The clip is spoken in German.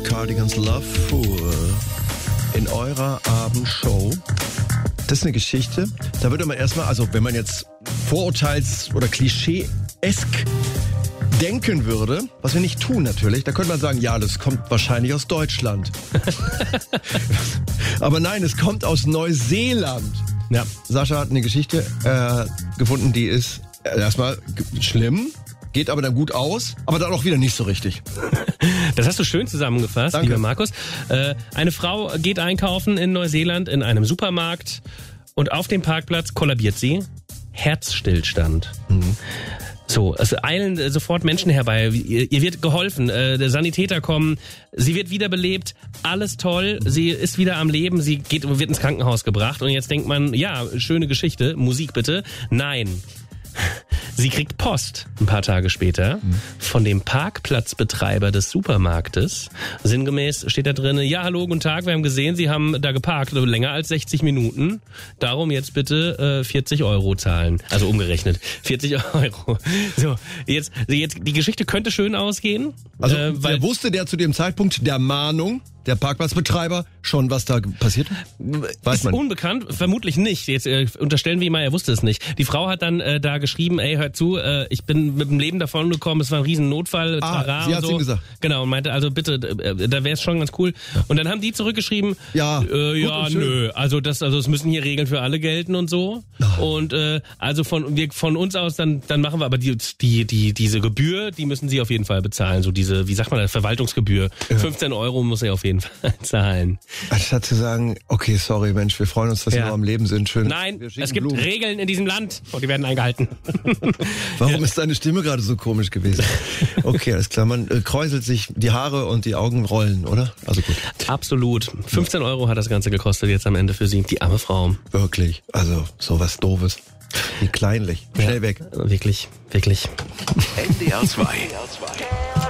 Cardigans Love Fool in eurer Abendshow. Das ist eine Geschichte, da würde man erstmal, also wenn man jetzt vorurteils- oder klischee-esk denken würde, was wir nicht tun natürlich, da könnte man sagen, ja, das kommt wahrscheinlich aus Deutschland. Aber nein, es kommt aus Neuseeland. Ja. Sascha hat eine Geschichte gefunden, die ist erstmal schlimm, geht aber dann gut aus, aber dann auch wieder nicht so richtig. Das hast du schön zusammengefasst, Danke. lieber Markus. Eine Frau geht einkaufen in Neuseeland in einem Supermarkt und auf dem Parkplatz kollabiert sie. Herzstillstand. So, es eilen sofort Menschen herbei. Ihr wird geholfen. Der Sanitäter kommen. Sie wird wiederbelebt. Alles toll. Sie ist wieder am Leben. Sie wird ins Krankenhaus gebracht. Und jetzt denkt man, ja, schöne Geschichte. Musik bitte. Nein. Sie kriegt Post ein paar Tage später von dem Parkplatzbetreiber des Supermarktes. Sinngemäß steht da drin, ja, hallo, guten Tag, wir haben gesehen, Sie haben da geparkt, länger als 60 Minuten. Darum jetzt bitte 40 € zahlen. Also umgerechnet, 40 €. So, jetzt die Geschichte könnte schön ausgehen. Also weil wusste der zu dem Zeitpunkt der Mahnung, der Parkplatzbetreiber, schon, was da passiert? Weiß ist man. unbekannt, vermutlich nicht. Jetzt unterstellen wir ihm mal, er wusste es nicht. Die Frau hat dann da geschrieben, ey, hört zu, ich bin mit dem Leben davon gekommen, es war ein riesen Notfall. Sie hat's ihm gesagt. Genau, und meinte, also bitte, da wäre es schon ganz cool. Und dann haben die zurückgeschrieben, Ja, ja, nö, also es müssen hier Regeln für alle gelten und so. Und also von uns aus, dann machen wir aber diese Gebühr, die müssen sie auf jeden Fall bezahlen. So diese, wie sagt man das, Verwaltungsgebühr. 15 € muss er auf jeden Fall zahlen. Anstatt zu sagen, okay, sorry, Mensch, wir freuen uns, dass Sie noch am Leben sind. Schön. Nein, Wir schicken es gibt Blumen. Regeln in diesem Land und die werden eingehalten. Warum ist deine Stimme gerade so komisch gewesen? Okay, alles klar. Man kräuselt sich die Haare und die Augen rollen, oder? Also gut. Absolut. 15 € hat das Ganze gekostet jetzt am Ende für sie. Die arme Frau. Wirklich. Also sowas Doofes. Wie kleinlich. Schnell weg. Wirklich, wirklich. NDR 2.